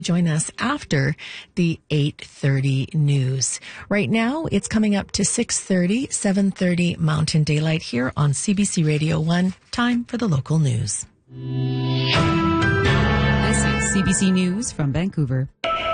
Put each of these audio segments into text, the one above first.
Join us after the 8:30 news. Right now, it's coming up to 6:30, 7:30 Mountain Daylight here on CBC Radio 1. Time for the local news. This is CBC News from Vancouver.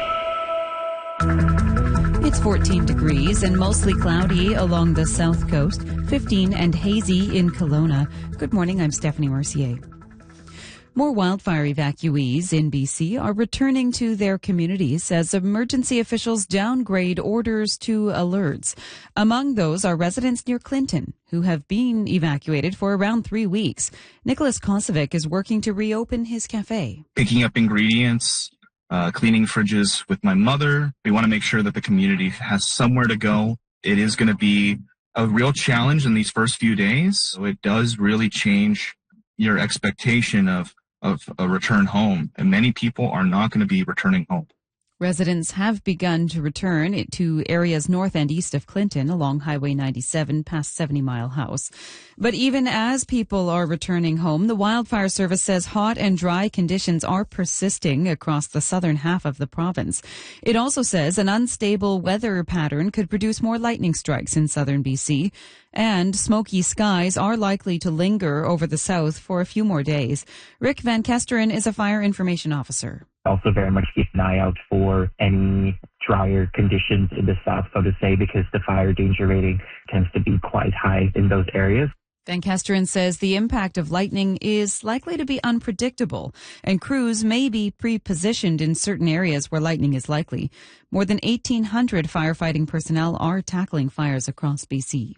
It's 14 degrees and mostly cloudy along the south coast, 15 and hazy in Kelowna. Good morning, I'm Stephanie Mercier. More wildfire evacuees in BC are returning to their communities as emergency officials downgrade orders to alerts. Among those are residents near Clinton who have been evacuated for around 3 weeks. Nicholas Kosovic is working to reopen his cafe. Picking up ingredients, cleaning fridges with my mother. We want to make sure that the community has somewhere to go. It is going to be a real challenge in these first few days. So it does really change your expectation of a return home. And many people are not going to be returning home. Residents have begun to return to areas north and east of Clinton along Highway 97 past 70 Mile House. But even as people are returning home, the Wildfire Service says hot and dry conditions are persisting across the southern half of the province. It also says an unstable weather pattern could produce more lightning strikes in southern BC, and smoky skies are likely to linger over the south for a few more days. Rick Van Kesteren is a fire information officer. Also very much keep an eye out for any drier conditions in the south, so to say, because the fire danger rating tends to be quite high in those areas. Van Kesteren says the impact of lightning is likely to be unpredictable, and crews may be pre-positioned in certain areas where lightning is likely. More than 1,800 firefighting personnel are tackling fires across BC.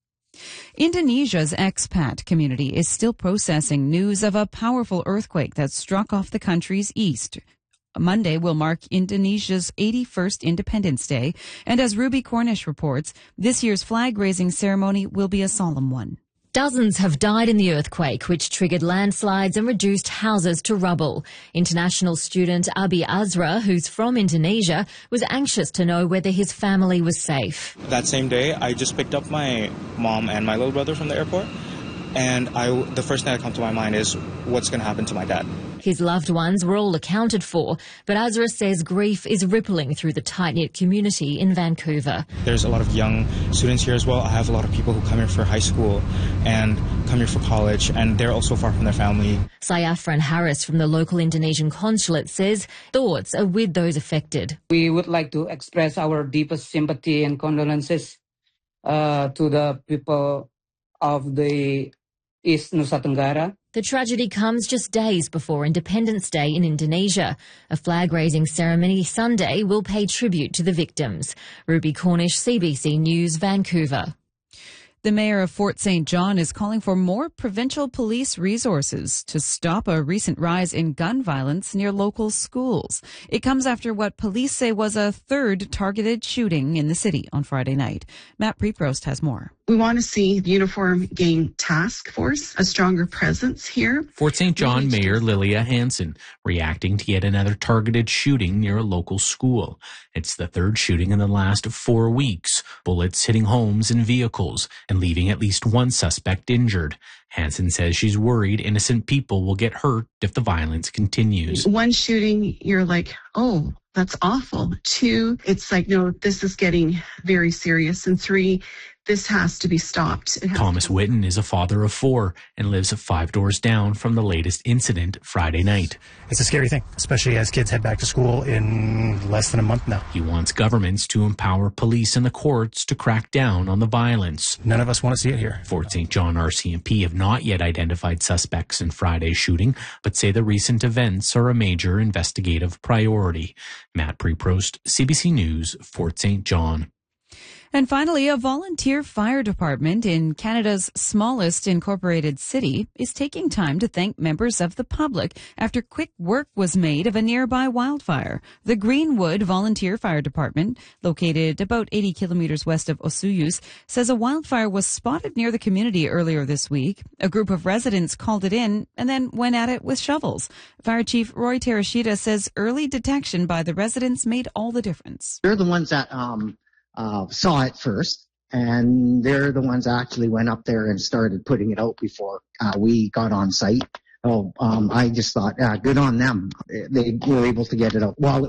Indonesia's expat community is still processing news of a powerful earthquake that struck off the country's east. Monday will mark Indonesia's 81st Independence Day, and as Ruby Cornish reports, this year's flag-raising ceremony will be a solemn one. Dozens have died in the earthquake, which triggered landslides and reduced houses to rubble. International student Abi Azra, who's from Indonesia, was anxious to know whether his family was safe. That same day, I just picked up my mom and my little brother from the airport, and the first thing that comes to my mind is what's going to happen to my dad. His loved ones were all accounted for, but Azra says grief is rippling through the tight-knit community in Vancouver. There's a lot of young students here as well. I have a lot of people who come here for high school and come here for college, and they're also far from their family. Sayafran Harris from the local Indonesian consulate says thoughts are with those affected. We would like to express our deepest sympathy and condolences to the people of the East Nusa Tenggara. The tragedy comes just days before Independence Day in Indonesia. A flag-raising ceremony Sunday will pay tribute to the victims. Ruby Cornish, CBC News, Vancouver. The mayor of Fort St. John is calling for more provincial police resources to stop a recent rise in gun violence near local schools. It comes after what police say was a third targeted shooting in the city on Friday night. Matt Preprost has more. We want to see the Uniform Gang Task Force, a stronger presence here. Fort St. John Mayor Lilia Hansen reacting to yet another targeted shooting near a local school. It's the third shooting in the last 4 weeks, bullets hitting homes and vehicles and leaving at least one suspect injured. Hansen says she's worried innocent people will get hurt if the violence continues. One shooting, you're like, oh, that's awful. 2, it's like, no, this is getting very serious. And 3, this has to be stopped. Thomas Witten is a father of 4 and lives 5 doors down from the latest incident Friday night. It's a scary thing, especially as kids head back to school in less than a month now. He wants governments to empower police and the courts to crack down on the violence. None of us want to see it here. Fort St. John RCMP have not yet identified suspects in Friday's shooting, but say the recent events are a major investigative priority. Matt Preprost, CBC News, Fort St. John. And finally, a volunteer fire department in Canada's smallest incorporated city is taking time to thank members of the public after quick work was made of a nearby wildfire. The Greenwood Volunteer Fire Department, located about 80 kilometers west of Osoyoos, says a wildfire was spotted near the community earlier this week. A group of residents called it in and then went at it with shovels. Fire Chief Roy Terashita says early detection by the residents made all the difference. They're the ones that saw it first, and they're the ones that actually went up there and started putting it out before we got on site. I just thought, good on them. They were able to get it out while it